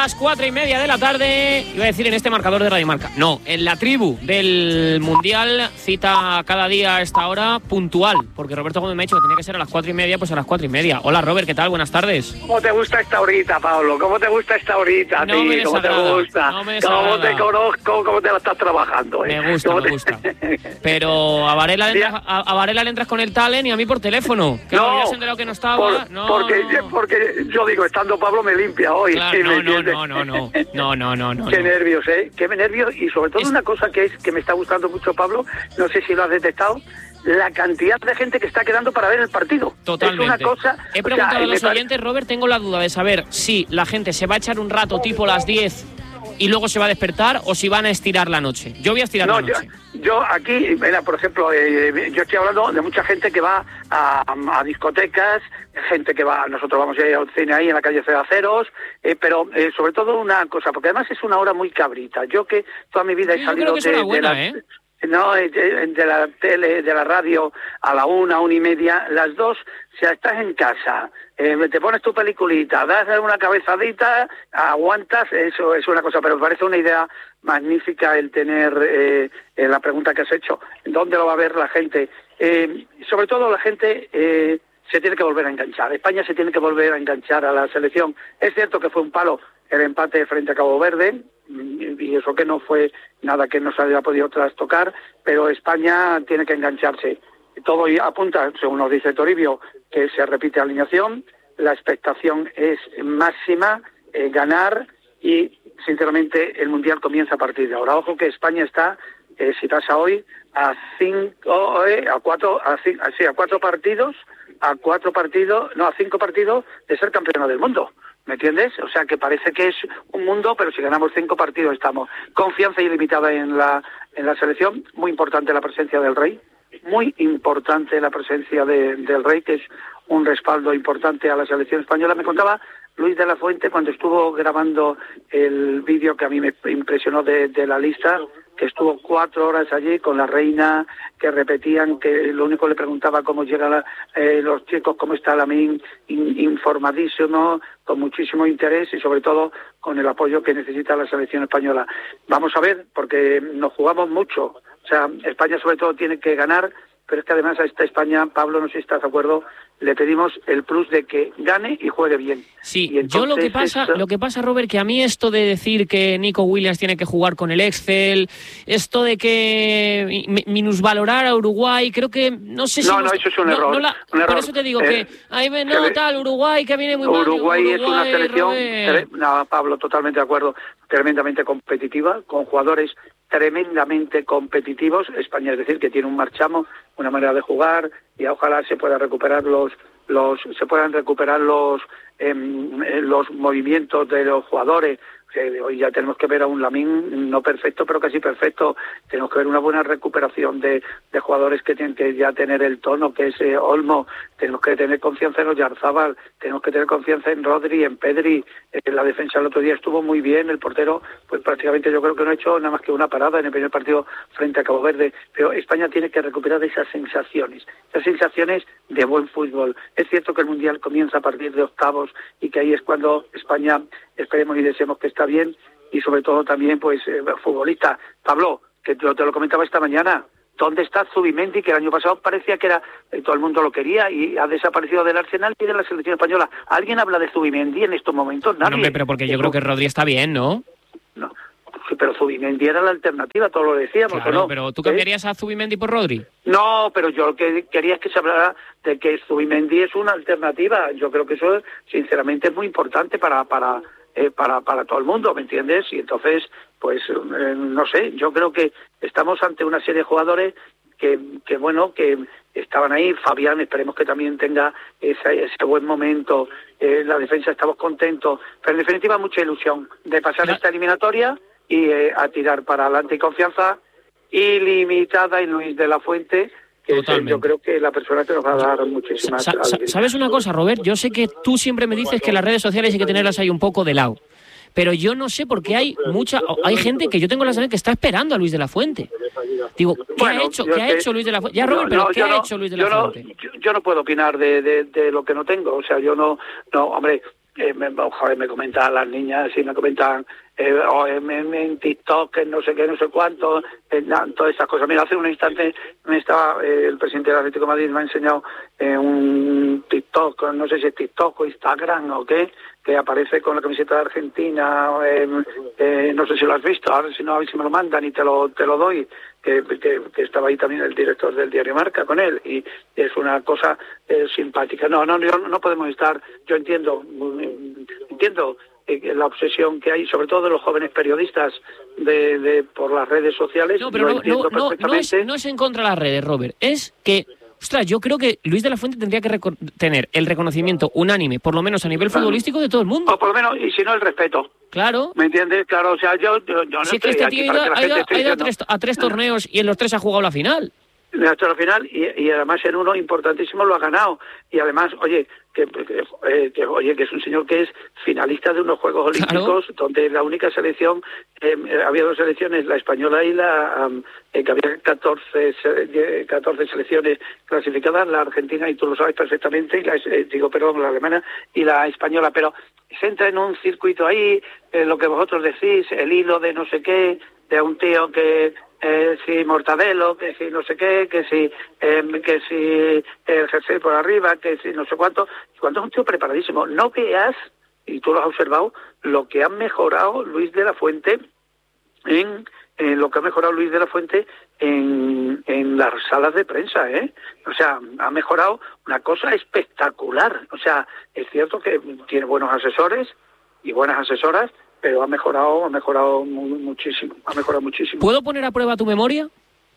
las 4:30 de la tarde. Iba a decir en este marcador de Radio Marca. No, en la tribu del Mundial, cita cada día a esta hora puntual. Porque Roberto Gómez me ha dicho que tenía que ser a las 4:30, pues a las 4:30. Hola, Robert, ¿qué tal? Buenas tardes. ¿Cómo te gusta esta horita, Pablo? ¿Cómo te gusta esta horita, no tío? ¿Cómo te gusta? No me ¿Cómo te conozco? ¿Cómo te la estás trabajando? Me gusta. Pero a Varela le entras con el talent y a mí por teléfono. Que no, habías enterado que no estaba. Porque yo digo, estando Pablo me limpia hoy. Claro, Qué nervios, ¿eh? Qué nervios. Y sobre todo una cosa que me está gustando mucho, Pablo, no sé si lo has detectado, la cantidad de gente que está quedando para ver el partido. Totalmente. Es una cosa... He preguntado a los oyentes, Robert, tengo la duda de saber si la gente se va a echar un rato tipo las 10 y luego se va a despertar o si van a estirar la noche. Yo voy a estirar la noche. Yo aquí, mira, por ejemplo, yo estoy hablando de mucha gente que va a discotecas, gente que va, nosotros vamos a ir al cine ahí en la calle Cedaceros, pero sobre todo una cosa, porque además es una hora muy cabrita. Yo que toda mi vida he salido de la tele, de la radio a la 1:30, las 2, si estás en casa, te pones tu peliculita, das una cabezadita, aguantas, eso es una cosa, pero me parece una idea magnífica el tener la pregunta que has hecho, ¿dónde lo va a ver la gente? Sobre todo la gente se tiene que volver a enganchar, España se tiene que volver a enganchar a la selección. Es cierto que fue un palo el empate frente a Cabo Verde, y eso que no fue nada que no se haya podido trastocar, pero España tiene que engancharse. Todo apunta, según nos dice Toribio, que se repite alineación, la expectación es máxima, ganar, y sinceramente el Mundial comienza a partir de ahora. Ojo que España está, si pasa hoy, a 5 partidos de ser campeona del mundo. ¿Me entiendes? O sea, que parece que es un mundo, pero si ganamos 5 partidos estamos. Confianza ilimitada en la selección. Muy importante la presencia del Rey. Muy importante la presencia del Rey, que es un respaldo importante a la selección española. Me contaba Luis de la Fuente cuando estuvo grabando el vídeo que a mí me impresionó de la lista, que estuvo 4 horas allí con la reina, que repetían, que lo único le preguntaba cómo llegan los chicos, cómo está Lamine, informadísimo, con muchísimo interés y sobre todo con el apoyo que necesita la selección española. Vamos a ver, porque nos jugamos mucho. O sea, España sobre todo tiene que ganar, pero es que además a esta España, Pablo, no sé si estás de acuerdo, le pedimos el plus de que gane y juegue bien. Sí, y entonces, lo que pasa, Robert, que a mí esto de decir que Nico Williams tiene que jugar con el Excel, esto de que minusvalorar a Uruguay, creo que, no sé si... No, eso es un error. Un error. Por eso te digo Uruguay que viene muy mal. Uruguay es una selección, Pablo, totalmente de acuerdo, tremendamente competitiva, con jugadores tremendamente competitivos. España, es decir, que tiene un marchamo, una manera de jugar, y ojalá se puedan recuperar los movimientos de los jugadores. Hoy ya tenemos que ver a un Lamine no perfecto, pero casi perfecto. Tenemos que ver una buena recuperación de jugadores que tienen que ya tener el tono, que es Olmo. Tenemos que tener confianza en Oyarzábal, tenemos que tener confianza en Rodri, en Pedri. La defensa el otro día estuvo muy bien, el portero pues prácticamente yo creo que no ha hecho nada más que una parada en el primer partido frente a Cabo Verde, pero España tiene que recuperar esas sensaciones de buen fútbol. Es cierto que el Mundial comienza a partir de octavos y que ahí es cuando España, esperemos y deseemos que está bien, y sobre todo también pues futbolista. Pablo, que te lo comentaba esta mañana, ¿dónde está Zubimendi? Que el año pasado parecía que era todo el mundo lo quería y ha desaparecido del Arsenal y de la selección española. ¿Alguien habla de Zubimendi en estos momentos? Nadie. No, pero porque yo creo que Rodri está bien, ¿no? No, pero Zubimendi era la alternativa, todos lo decíamos. Claro, ¿no? pero ¿tú cambiarías a Zubimendi por Rodri? No, pero yo lo que quería es que se hablara de que Zubimendi es una alternativa. Yo creo que eso, sinceramente, es muy importante para todo el mundo, ¿me entiendes? Y entonces, pues, no sé, yo creo que estamos ante una serie de jugadores que estaban ahí. Fabián, esperemos que también tenga ese buen momento. La defensa estamos contentos, pero en definitiva mucha ilusión de pasar esta eliminatoria y a tirar para adelante, y confianza ilimitada en Luis de la Fuente, que yo creo que la persona que nos va a dar muchísimas... ¿Sabes una cosa, Robert? Yo sé que tú siempre me dices que las redes sociales hay que tenerlas ahí un poco de lado, pero yo no sé por qué hay gente que yo tengo la sensación que está esperando a Luis de la Fuente. Digo, ¿qué ha hecho Luis de la Fuente? Ya, Robert, pero ¿qué ha hecho Luis de la Fuente? Yo no puedo opinar de lo que no tengo, o sea, yo no, hombre, me comentan las niñas y me comentan en TikTok, que no sé qué, no sé cuánto, todas esas cosas. Mira, hace un instante el presidente del Atlético de Madrid me ha enseñado un TikTok, no sé si es TikTok o Instagram o qué, que aparece con la camiseta de Argentina, no sé si lo has visto, ahora si no, a ver si me lo mandan y te lo doy, que estaba ahí también el director del diario Marca con él, y es una cosa simpática. No podemos estar, yo entiendo la obsesión que hay, sobre todo de los jóvenes periodistas, por las redes sociales. No, pero no es en contra de las redes, Robert. Es que, ostras, yo creo que Luis de la Fuente tendría que tener el reconocimiento unánime, por lo menos a nivel futbolístico, de todo el mundo. O por lo menos, y si no, el respeto. Claro. ¿Me entiendes? Claro, o sea, yo no si estoy aquí para que la gente esté diciendo... a tres torneos y en los tres ha jugado la final. Hasta la final, y además en uno importantísimo lo ha ganado. Y además, oye, que es un señor que es finalista de unos Juegos Olímpicos, claro, donde la única selección, había dos selecciones, la española y que había 14 selecciones clasificadas, la argentina, y tú lo sabes perfectamente, y la alemana y la española, pero se entra en un circuito ahí, lo que vosotros decís, el hilo de no sé qué, de un tío que... si Mortadelo, que si no sé qué, que si el jersey por arriba, que si no sé cuánto. Cuando es un tío preparadísimo, no veas, y tú lo has observado, lo que ha mejorado Luis de la Fuente en las salas de prensa, O sea, ha mejorado una cosa espectacular. O sea, es cierto que tiene buenos asesores y buenas asesoras, pero ha mejorado muchísimo, ¿Puedo poner a prueba tu memoria?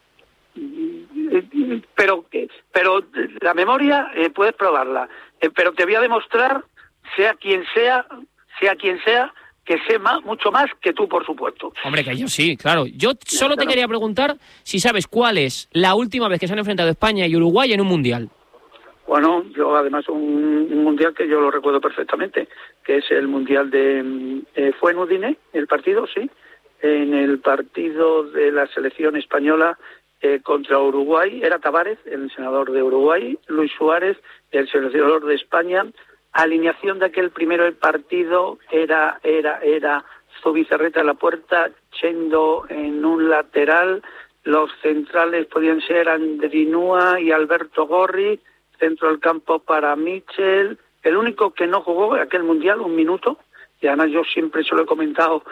Pero la memoria puedes probarla, pero te voy a demostrar, sea quien sea, que sé mucho más que tú, por supuesto. Hombre, que yo sí, claro. Yo solo te quería preguntar si sabes cuál es la última vez que se han enfrentado España y Uruguay en un mundial. Bueno, yo además un mundial que yo lo recuerdo perfectamente, que es el mundial fue en Udine, el partido, sí, en el partido de la selección española contra Uruguay, era Tavares, el senador de Uruguay, Luis Suárez, el seleccionador de España. Alineación de aquel primero del partido era Zubizarreta en la puerta, Chendo en un lateral, los centrales podían ser Andrinúa y Alberto Gorri, centro del campo para Michel. El único que no jugó en aquel mundial, un minuto, y además yo siempre se lo he comentado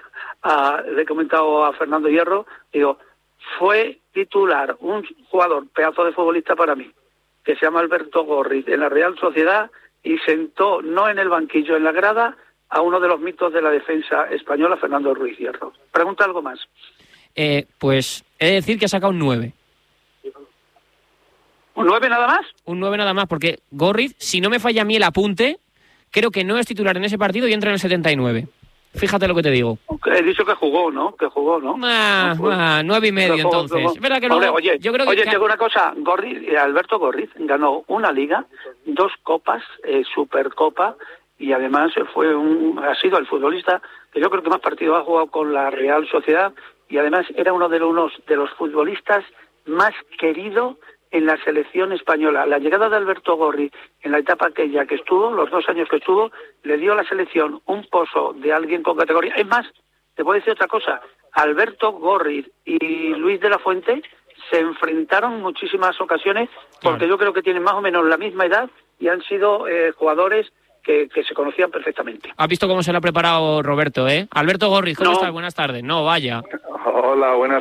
a Fernando Hierro, digo, fue titular un jugador, pedazo de futbolista para mí, que se llama Alberto Gorri, en la Real Sociedad, y sentó, no en el banquillo, en la grada, a uno de los mitos de la defensa española, Fernando Ruiz Hierro. Pregunta algo más. Pues he de decir que ha sacado un 9. ¿Un 9 nada más? Un 9 nada más, porque Gorriz, si no me falla a mí el apunte, creo que no es titular en ese partido y entra en el 79. Fíjate lo que te digo. He dicho que jugó, ¿no? 9,5 entonces. Es verdad que luego, oye, yo creo te digo una cosa, Alberto Gorriz ganó una liga, 2 copas, Supercopa, y además ha sido el futbolista que yo creo que más partidos ha jugado con la Real Sociedad, y además era uno de los futbolistas más queridos en la selección española. La llegada de Alberto Gorriz en la etapa aquella que estuvo, los 2 años que estuvo, le dio a la selección un pozo de alguien con categoría. Es más, te puedo decir otra cosa, Alberto Gorriz y Luis de la Fuente se enfrentaron en muchísimas ocasiones, porque yo creo que tienen más o menos la misma edad y han sido jugadores que se conocían perfectamente. ¿Has visto cómo se lo ha preparado Roberto, Alberto Gorriz, ¿cómo estás? Buenas tardes. No, vaya. Hola, buenas